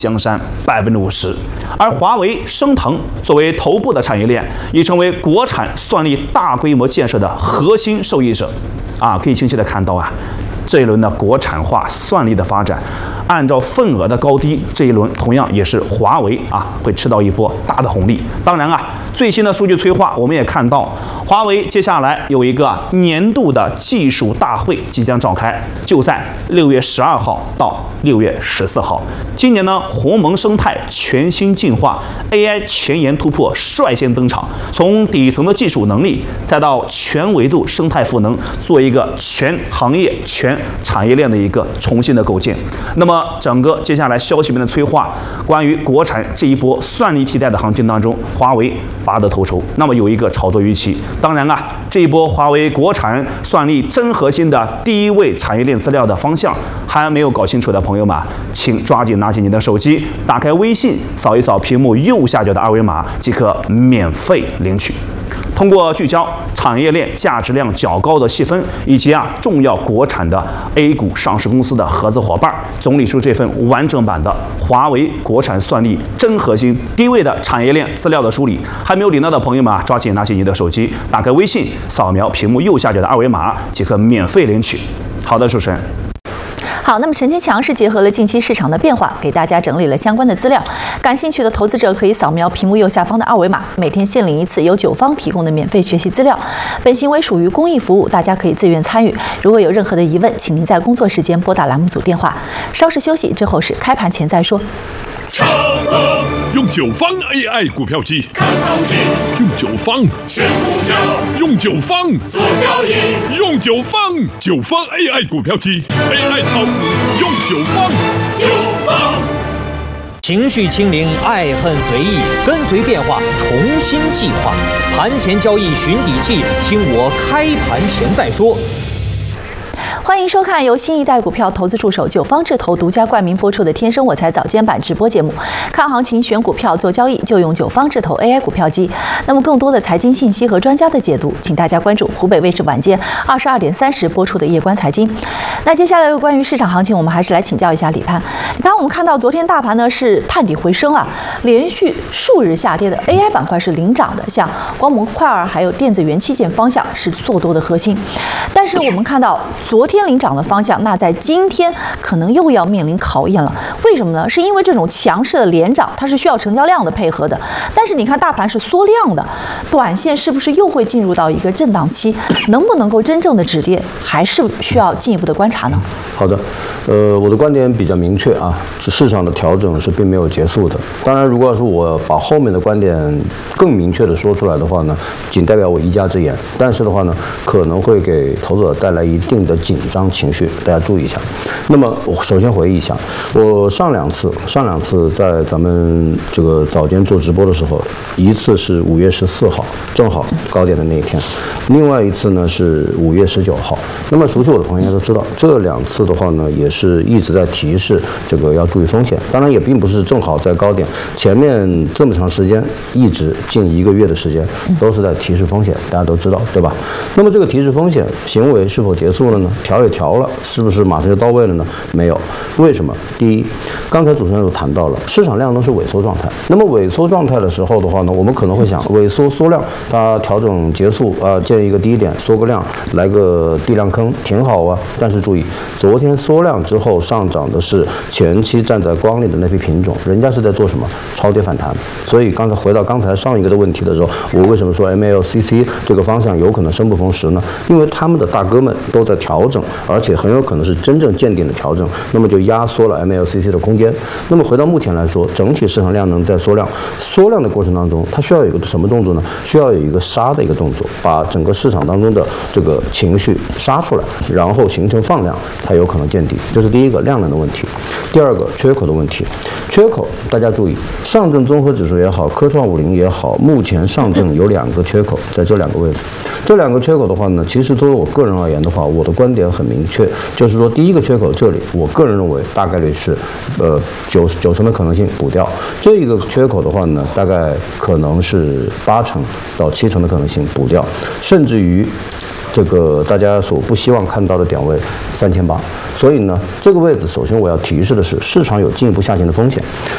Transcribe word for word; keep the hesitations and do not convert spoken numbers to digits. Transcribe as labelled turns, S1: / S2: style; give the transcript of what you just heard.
S1: 江山百分之五十，而华为、升腾作为头部的产业链，已成为国产算力大规模建设的核心受益者。啊，可以清晰的看到啊，这一轮的国产化算力的发展，按照份额的高低，这一轮同样也是华为啊会吃到一波大的红利。当然啊，最新的数据催化，我们也看到，华为接下来有一个年度的技术大会即将召开，就在六月十二号到六月十四号。今年呢，鸿蒙生态全新进化 ，A I 前沿突破率先登场，从底层的技术能力，再到全维度生态赋能，做一个全行业、全产业链的一个重新的构建。那么，整个接下来消息面的催化，关于国产这一波算力替代的行情当中，华为拔得头筹。那么有一个炒作预期。当然啊，这一波华为国产算力真核心的第一位产业链资料的方向还没有搞清楚的朋友们，请抓紧拿起你的手机，打开微信，扫一扫屏幕右下角的二维码，即可免费领取。通过聚焦产业链价值量较高的细分，以及啊重要国产的 A 股上市公司的合资伙伴，总理出这份完整版的华为国产算力真核心低位的产业链资料的梳理。还没有领到的朋友们啊，抓紧拿起你的手机，打开微信，扫描屏幕右下角的二维码，即可免费领取。好的，主持人。
S2: 好，那么陈其强是结合了近期市场的变化，给大家整理了相关的资料。感兴趣的投资者可以扫描屏幕右下方的二维码，每天限领一次由九方提供的免费学习资料。本行为属于公益服务，大家可以自愿参与。如果有任何的疑问，请您在工作时间拨打栏目组电话。稍事休息之后是开盘前再说。
S3: 上课用九方 A I 股票机看行情，用九方选股票，用九方做交易，用九方九方 A I 股票机 A I 淘用九方九方。
S4: 情绪清零，爱恨随意，跟随变化，重新计划。盘前交易寻底气，听我开盘前再说。
S2: 欢迎收看由新一代股票投资助手九方智投独家冠名播出的《天生我材早间版》直播节目。看行情、选股票、做交易，就用九方智投 A I 股票机。那么，更多的财经信息和专家的解读，请大家关注湖北卫视晚间二十二点三十播出的《夜观财经》。那接下来关于市场行情，我们还是来请教一下李潘。李潘，我们看到昨天大盘呢是探底回升啊，连续数日下跌的 A I 板块是领涨的，像光模块儿还有电子元器件方向是做多的核心。但是我们看到昨天领涨的方向，那在今天可能又要面临考验了。为什么呢？是因为这种强势的连涨，它是需要成交量的配合的。但是你看大盘是缩量的，短线是不是又会进入到一个震荡期？能不能够真正的止跌，还是需要进一步的观察呢？
S5: 好的，呃，我的观点比较明确啊，市场的调整是并没有结束的。当然，如果要是我把后面的观点更明确的说出来的话呢，仅代表我一家之言。但是的话呢，可能会给投资者带来一定的紧张情绪，大家注意一下。那么，我首先回忆一下，我上两次上两次在咱们这个早间做直播的时候，一次是五月十四号，正好高点的那一天；另外一次呢是五月十九号。那么熟悉我的朋友应该都知道，这两次的话呢，也是一直在提示这个要注意风险。当然，也并不是正好在高点，前面这么长时间，一直近一个月的时间，都是在提示风险，大家都知道，对吧？那么这个提示风险行为是否结束了呢？调也调了，是不是马上就到位了呢？没有。为什么？第一，刚才主持人有谈到了，市场量都是萎缩状态。那么萎缩状态的时候的话呢，我们可能会想，萎缩缩量，它调整结束啊、呃，建一个低点，缩个量，来个地量坑，挺好啊。但是注意，昨天缩量之后上涨的是前期站在光里的那批品种，人家是在做什么？超跌反弹。所以刚才回到刚才上一个的问题的时候，我为什么说 M L C C 这个方向有可能生不逢时呢？因为他们的大哥们都在调整，而且很有可能是真正见顶的调整，那么就压缩了 M L C C 的空间。那么回到目前来说，整体市场量能在缩量，缩量的过程当中，它需要有一个什么动作呢？需要有一个杀的一个动作，把整个市场当中的这个情绪杀出来，然后形成放量，才有可能见底。这是第一个量能的问题。第二个缺口的问题，缺口大家注意，上证综合指数也好，科创五零也好，目前上证有两个缺口，在这两个位置。这两个缺口的话呢，其实作为我个人而言的话，我的观点很明确，就是说第一个缺口这里，我个人认为大概率是，呃，九九成的可能性补掉。这一个缺口的话呢，大概可能是八成到七成的可能性补掉，甚至于这个大家所不希望看到的点位三千八。所以呢，这个位置首先我要提示的是，市场有进一步下行的风险。